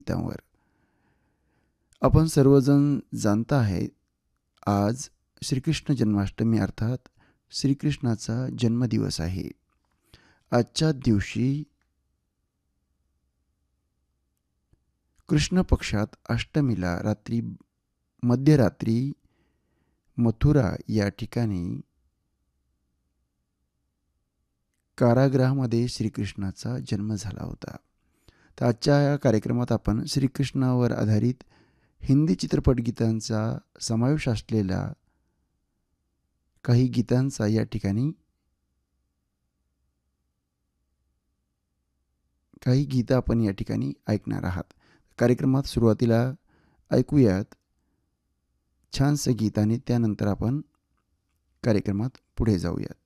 त्यावर आपण सर्वजण जाणता आहे, आज श्रीकृष्ण जन्माष्टमी अर्थात श्रीकृष्णाचा जन्मदिवस आहे. आजच्या दिवशी कृष्ण पक्षात अष्टमीला मध्यरात्री मथुरा या ठिकाणी कारागृहामध्ये श्रीकृष्णाचा जन्म झाला होता. तर आजच्या या कार्यक्रमात आपण श्रीकृष्णावर आधारित हिंदी चित्रपट गीतांचा समावेश असलेल्या काही गीतांचा या ठिकाणी काही गीतं आपण या ठिकाणी ऐकणार आहात. कार्यक्रमात सुरुवातीला ऐकूयात छानसं गीत आणि त्यानंतर आपण कार्यक्रमात पुढे जाऊयात.